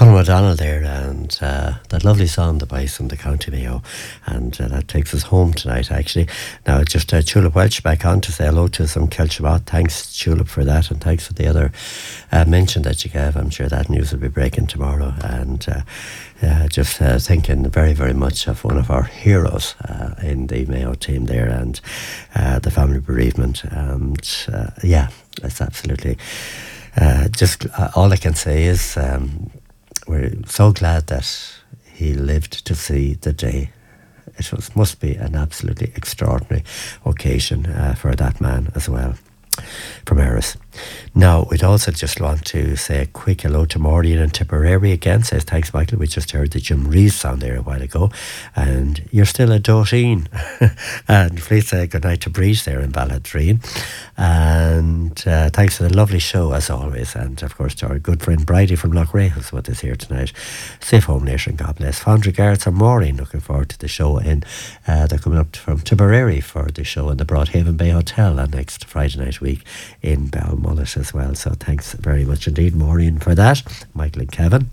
Conor O'Donnell there, and that lovely song, The Boys from the County Mayo, and that takes us home tonight, actually. Now, just Tulip Welch back on to say hello to some Kelchabat. Thanks, Tulip, for that, and thanks for the other mention that you gave. I'm sure that news will be breaking tomorrow, and just thinking very, very much of one of our heroes in the Mayo team there, and the family bereavement, and yeah, that's absolutely... just all I can say is we're so glad that he lived to see the day. It must be an absolutely extraordinary occasion for that man as well, from Eris. Now, we'd also just want to say a quick hello to Maureen in Tipperary again. Says, thanks, Michael. We just heard the Jim Reeves sound there a while ago. And you're still a Doteen. And please say good night to Breach there in Balladreen. And thanks for the lovely show, as always. And, of course, to our good friend Bridie from Loughrea, who's with us here tonight. Safe home, nation. God bless. Fond regards from Maureen. Looking forward to the show. They're coming up from Tipperary for the show in the Broadhaven Bay Hotel on next Friday night week in Balmullet as well. So thanks very much indeed, Maureen, for that. Michael and Kevin.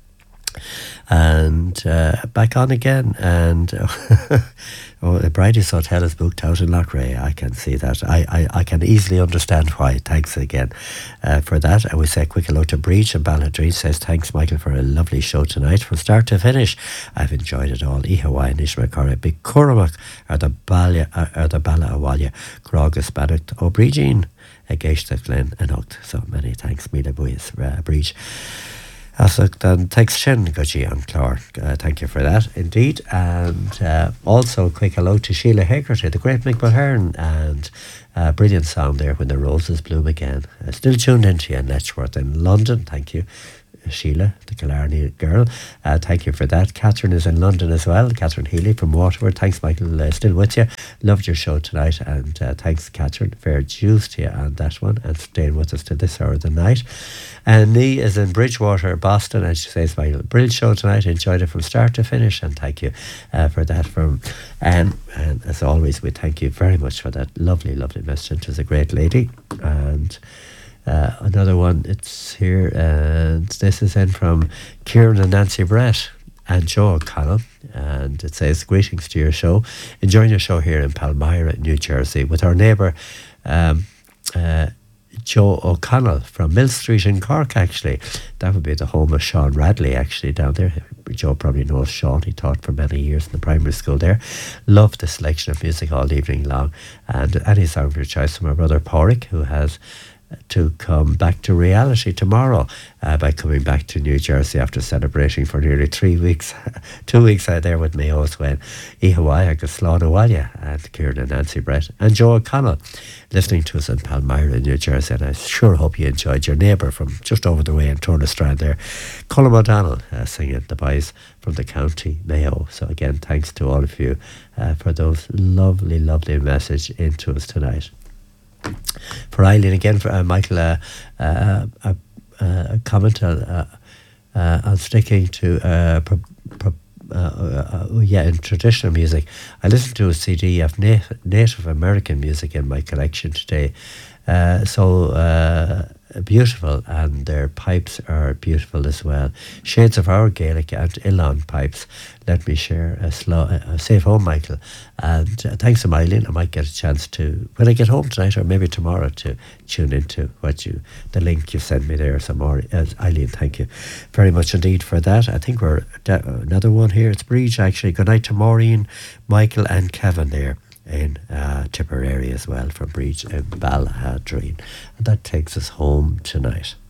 And back on again, and the Bridie's Hotel is booked out in Loughrea. I can see that. I can easily understand why. Thanks again for that. And we say a quick hello to Breach and Balladreen. Says, thanks, Michael, for a lovely show tonight from start to finish. I've enjoyed it all. Ihawa and Ishmakara, Big Curramac, or the Balla Awalya, Grogus Bannock, O'Brien, Geishta Glen, and Ocht. So many thanks, Mila Buis, Breach. And thanks, Shen Gaji and Clark. Thank you for that, indeed. And also a quick hello to Sheila Hegarty, the great Mick Mulhern, and brilliant sound there, When the Roses Bloom Again. Still tuned into you in Letchworth in London. Thank you, Sheila, the Killarney girl. Thank you for that. Catherine is in London as well. Catherine Healy from Waterford. Thanks, Michael. Still with you. Loved your show tonight. And thanks, Catherine. Fair dues to you on that one. And staying with us to this hour of the night. And Nee is in Bridgewater, Boston. And she says, Michael, brilliant show tonight. Enjoyed it from start to finish. And thank you for that. And as always, we thank you very much for that lovely, lovely message. It was a great lady. And... another one, it's here, and this is in from Kieran and Nancy Brett and Joe O'Connell, and it says, greetings to your show, enjoying your show here in Palmyra, New Jersey, with our neighbour Joe O'Connell from Mill Street in Cork. Actually, that would be the home of Sean Radley, actually, down there. Joe probably knows Sean. He taught for many years in the primary school there. Loved the selection of music all evening long, and any song of your choice from my brother Porrick, who has to come back to reality tomorrow by coming back to New Jersey after celebrating for nearly 3 weeks. 2 weeks out there with Mayos when Ihawa, Slán Awalya, and Kieran and Nancy Brett and Joe O'Connell listening to us in Palmyra, New Jersey. And I sure hope you enjoyed your neighbour from just over the way in Turnerstrand there, Colm O'Donnell, singing The Boys from the County Mayo. So again, thanks to all of you for those lovely, lovely messages into us tonight. For Eileen again, for Michael, a comment on sticking to in traditional music. I listened to a CD of Native American music in my collection today. So beautiful, and their pipes are beautiful as well. Shades of our Gaelic and Ilan pipes. Let me share a safe home, Michael. And thanks to Eileen. I might get a chance to, when I get home tonight or maybe tomorrow, to tune into the link you sent me there some more. Eileen, thank you very much indeed for that. I think we're another one here. It's Breach, actually. Good night to Maureen, Michael and Kevin there in Tipperary as well, from Breach in Balladreen. And that takes us home tonight.